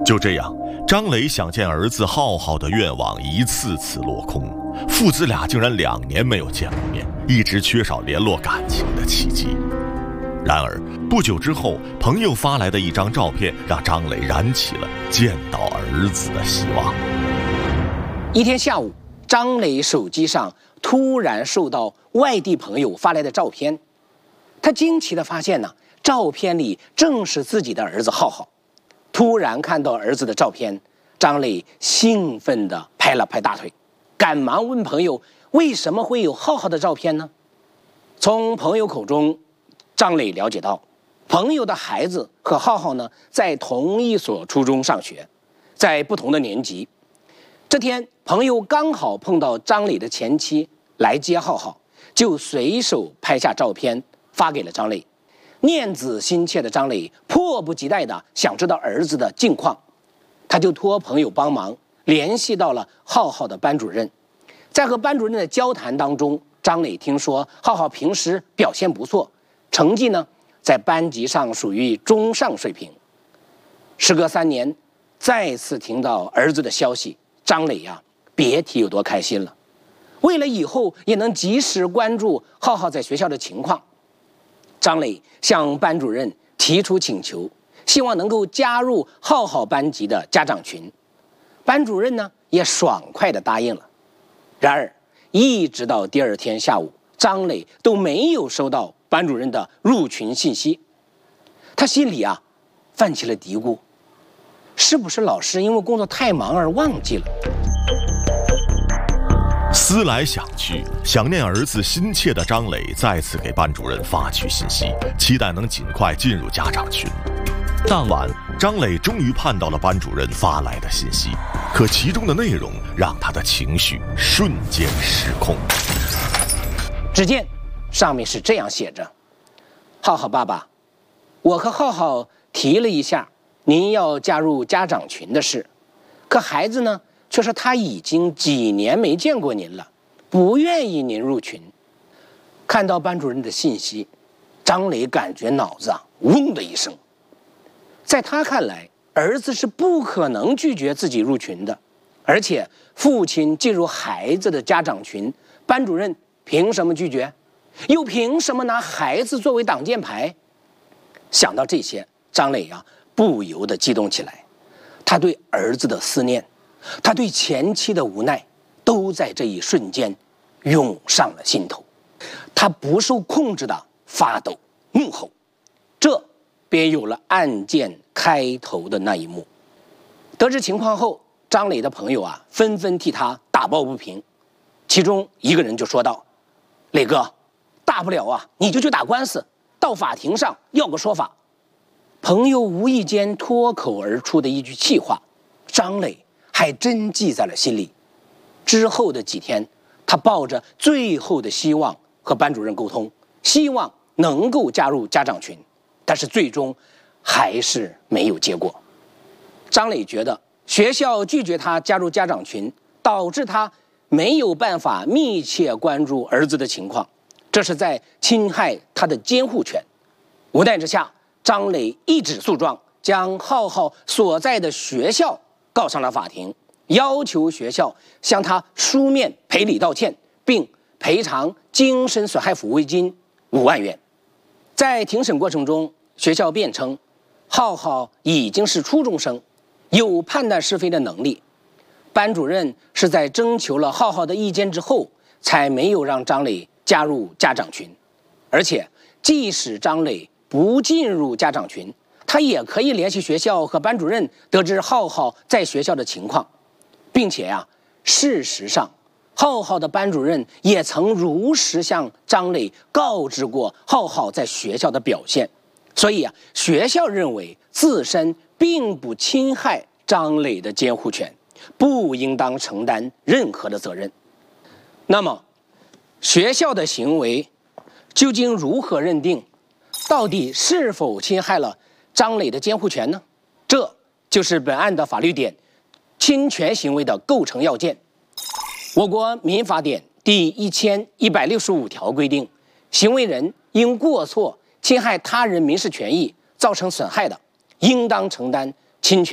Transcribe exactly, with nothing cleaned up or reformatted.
就这样，张磊想见儿子浩浩的愿望一次次落空，父子俩竟然两年没有见过面，一直缺少联络感情的奇迹。然而不久之后，朋友发来的一张照片让张磊燃起了见到儿子的希望。 一天下午，张磊手机上突然收到外地朋友发来的照片，他惊奇地发现呢，照片里正是自己的儿子浩浩。突然看到儿子的照片，张磊兴奋地拍了拍大腿，赶忙问朋友为什么会有浩浩的照片呢？从朋友口中，张磊了解到，朋友的孩子和浩浩呢在同一所初中上学，在不同的年级。这天，朋友刚好碰到张磊的前妻来接浩浩，就随手拍下照片发给了张磊。念子心切的张磊迫不及待地想知道儿子的近况，他就托朋友帮忙联系到了浩浩的班主任。在和班主任的交谈当中，张磊听说浩浩平时表现不错，成绩呢在班级上属于中上水平。时隔三年，再次听到儿子的消息，张磊呀、啊，别提有多开心了。为了以后也能及时关注浩浩在学校的情况，张磊向班主任提出请求，希望能够加入浩浩班级的家长群。班主任呢也爽快地答应了。然而，一直到第二天下午，张磊都没有收到班主任的入群信息。他心里啊泛起了嘀咕，是不是老师因为工作太忙而忘记了？ 思来想去，想念儿子心切的张磊再次给班主任发去信息，期待能尽快进入家长群。当晚，张磊终于盼到了班主任发来的信息，可其中的内容让他的情绪瞬间失控。 只见上面是这样写着：浩浩爸爸，我和浩浩提了一下您要加入家长群的事，可孩子呢却说他已经几年没见过您了，不愿意您入群。看到班主任的信息，张磊感觉脑子啊嗡的一声。在他看来，儿子是不可能拒绝自己入群的，而且父亲进入孩子的家长群，班主任凭什么拒绝？又凭什么拿孩子作为挡箭牌？想到这些，张磊啊不由得激动起来。他对儿子的思念，他对前妻的无奈，都在这一瞬间涌上了心头。他不受控制的发抖怒吼，这便有了案件开头的那一幕。得知情况后，张磊的朋友啊纷纷替他打抱不平。其中一个人就说道：磊哥，大不了啊你就去打官司，到法庭上要个说法。朋友无意间脱口而出的一句气话，张磊还真记在了心里。之后的几天，他抱着最后的希望和班主任沟通，希望能够加入家长群，但是最终还是没有结果。张磊觉得学校拒绝他加入家长群，导致他没有办法密切关注儿子的情况，这是在侵害他的监护权。无奈之下，张磊一纸诉状将浩浩所在的学校告上了法庭，要求学校向他书面赔礼道歉，并赔偿精神损害抚慰金五万元。在庭审过程中，学校辩称浩浩已经是初中生，有判断是非的能力，班主任是在征求了浩浩的意见之后，才没有让张磊加入家长群。而且即使张磊不进入家长群，他也可以联系学校和班主任，得知浩浩在学校的情况，并且呀、啊，事实上，浩浩的班主任也曾如实向张磊告知过浩浩在学校的表现，所以啊，学校认为自身并不侵害张磊的监护权，不应当承担任何的责任。那么，学校的行为究竟如何认定？到底是否侵害了张磊的监护权呢？这就是本案的法律点，侵权行为的构成要件。我国民法典第一千一百六十五条规定，行为人因过错侵害他人民事权益造成损害的，应当承担侵权。